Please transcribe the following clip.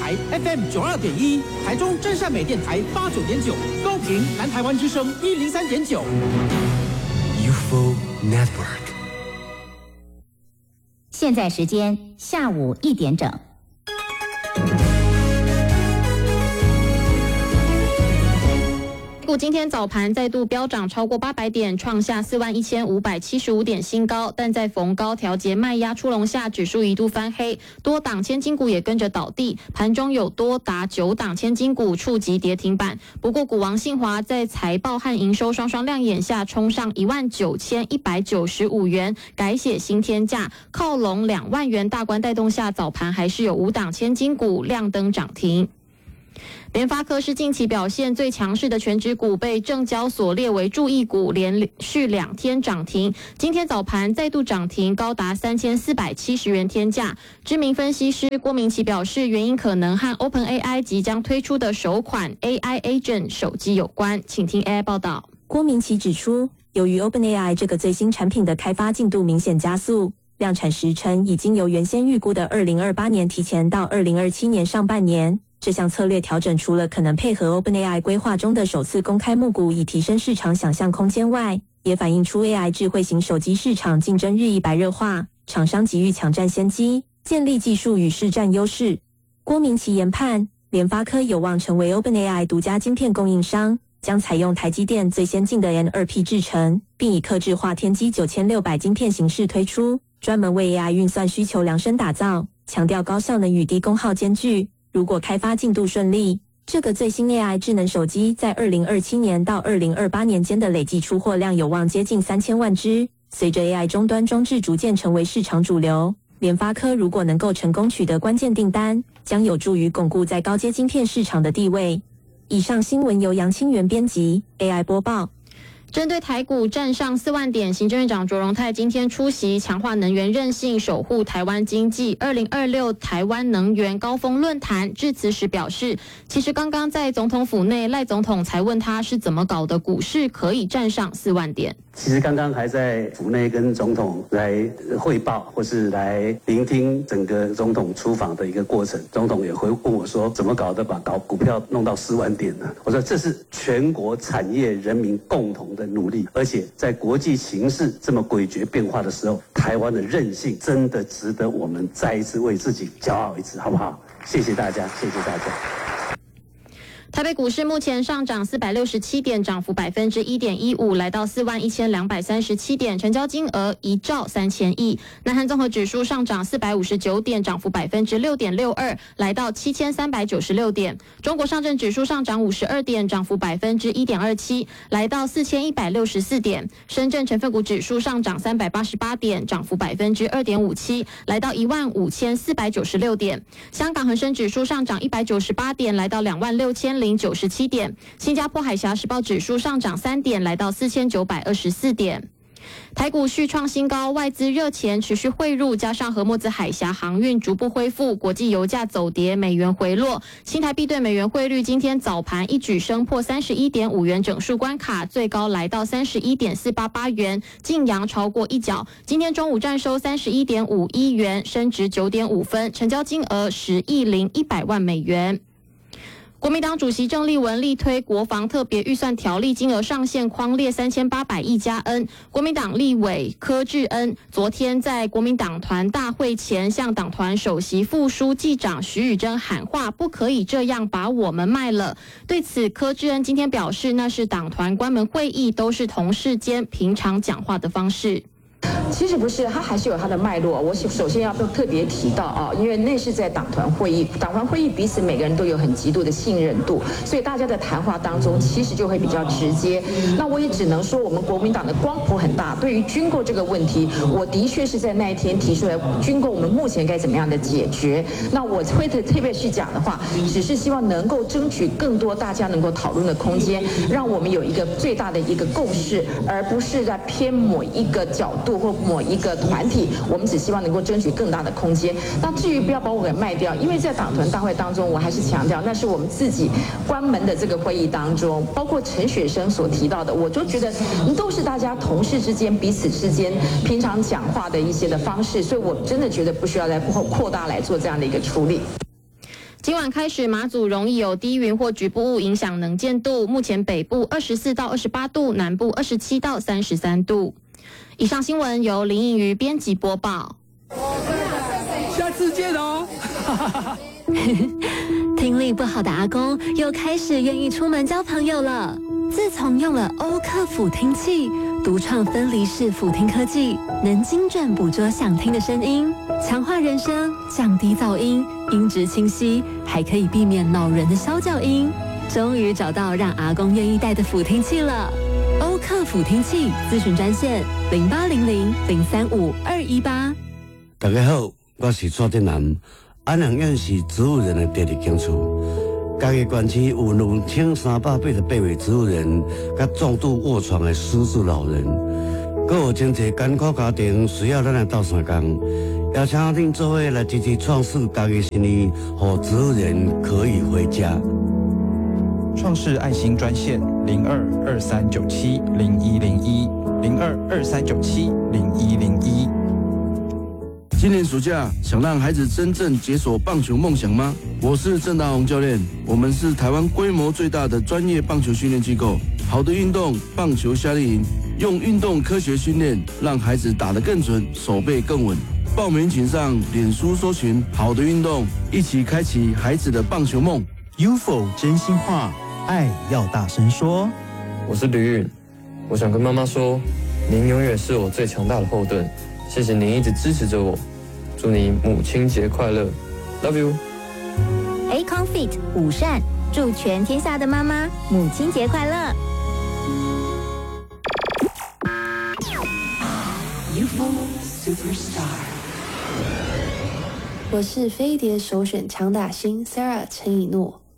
台 FM 92.1，台中真善美电台89.9，高屏南台湾之声103.9。 UFO Network。 现在时间下午1点整。 股今天早盘再度飙涨超过800点，创下41575点新高，但在逢高调节卖压出笼下，指数一度翻黑，多档千金股也跟着倒地，盘中有多达9档千金股触及跌停板。不过股王信华在财报和营收双双亮眼下，冲上19195元，改写新天价，靠拢2万元大关带动下，早盘还是有5档千金股亮灯涨停。联发科是近期表现最强势的全指股，被证交所列为注意股，连续2天涨停。今天早盘再度涨停，高达3470元天价。知名分析师郭明奇表示，原因可能和 OpenAI 即将推出的首款 AI Agent 手机有关。请听 AI 报道。 郭明奇指出，由于 OpenAI 这个最新产品的开发进度明显加速，量产时程已经由原先预估的2028年提前到2027年上半年。这项策略调整除了可能配合 OpenAI 规划中的首次公开募股以提升市场想象空间外，也反映出 AI 智慧型手机市场竞争日益白热化，厂商急于抢占先机，建立技术与市占优势。郭明奇研判，联发科有望成为 OpenAI 独家晶片供应商，将采用台积电最先进的 N2P 制程，并以客制化天玑9600晶片形式推出，专门为 AI 运算需求量身打造，强调高效能与低功耗兼具。如果开发进度顺利，这个最新 AI 智能手机在2027年到2028年间的累计出货量有望接近3000万只。随着 AI 终端装置逐渐成为市场主流，联发科如果能够成功取得关键订单，将有助于巩固在高阶晶片市场的地位。以上新闻由杨清源编辑 ，AI 播报。 针对台股站上4万点，行政院长卓荣泰今天出席强化能源韧性、守护台湾经济2026台湾能源高峰论坛，致辞时表示，其实刚刚在总统府内，赖总统才问他是怎么搞的股市可以站上4万点。 其实刚刚还在府内跟总统来汇报，或是来聆听整个总统出访的一个过程，总统也会问我说，怎么搞的把股票弄到4万点呢？我说这是全国产业人民共同的努力，而且在国际形势这么诡谲变化的时候，台湾的韧性真的值得我们再一次为自己骄傲一次，好不好？谢谢大家，谢谢大家。 台北股市目前上涨467点，涨幅1.15%，来到41237点，成交金额1兆3000亿。南韩综合指数上涨459点，涨幅6.62%，来到7396点。中国上证指数上涨52点，涨幅1.27%，来到4164点。深圳成分股指数上涨388点，涨幅2.57%，来到15496点。香港恒生指数上涨198点，来到26097点。新加坡海峡时报指数上涨3点，来到4924点。台股续创新高，外资热钱持续汇入，加上荷末兹海峡航运逐步恢复，国际油价走跌，美元回落，新台币对美元汇率今天早盘一举升破31.5元整数关卡，最高来到31.488元，净扬超过1角。今天中午站收31.51元，升值9.5分，成交金额10亿100万美元。国民党主席郑丽文力推国防特别预算条例，金额上限匡列3800亿加 N。国民党立委柯志恩昨天在国民党团大会前向党团首席副书记长徐宇珍喊话，不可以这样把我们卖了。对此，柯志恩今天表示，那是党团关门会议，都是同事间平常讲话的方式。 其实不是，它还是有它的脉络。我首先要特别提到啊，因为那是在党团会议，党团会议彼此每个人都有很极度的信任度，所以大家的谈话当中其实就会比较直接。那我也只能说，我们国民党的光谱很大。对于军购这个问题，我的确是在那一天提出来，军购我们目前该怎么样的解决。那我会特别去讲的话，只是希望能够争取更多大家能够讨论的空间，让我们有一个最大的一个共识，而不是在偏某一个角度或某一个团体，我们只希望能够争取更大的空间。那至于不要把我给卖掉，因为在党团大会当中，我还是强调，那是我们自己关门的这个会议当中，包括陈雪生所提到的，我就觉得都是大家同事之间彼此之间平常讲话的一些的方式，所以我真的觉得不需要再扩大来做这样的一个处理。 今晚开始，马祖容易有低云或局部雾影响能见度，目前北部24到28度，南部27到33度。以上新闻由林颖瑜编辑播报。 下次见哦。 听力不好的阿公又开始愿意出门交朋友了。自从用了欧克辅听器，独创分离式辅听科技，能精准捕捉想听的声音，强化人声，降低噪音，音质清晰，还可以避免恼人的消噪音。终于找到让阿公愿意带的辅听器了。欧克辅听器咨询专线0800-035-218。 大家好，我是蔡振南。安阳县是植物人的第二警处，嘉义县区有2388位植物人，甲重度卧床的失智老人，阁有真侪艰苦家庭需要咱来斗相共，邀请恁做伙来积极创世嘉义新年，让植物人可以回家。 创世爱心专线02-2397-0101，02-2397-0101。 今年暑假想让孩子真正解锁棒球梦想吗？我是郑大宏教练，我们是台湾规模最大的专业棒球训练机构。好的运动，棒球夏令营，用运动科学训练，让孩子打得更准，手背更稳。报名请上脸书搜寻好的运动，一起开启孩子的棒球梦。 UFO 真心话，爱要大声说。 我是吕允，我想跟妈妈说，您永远是我最强大的后盾。谢谢您一直支持着我，祝你母亲节快乐 ，Love you。Acon Fit 午膳，祝全天下的妈妈母亲节快乐。 UFO Superstar， 我是飞碟首选强打星 Sarah 陈以诺。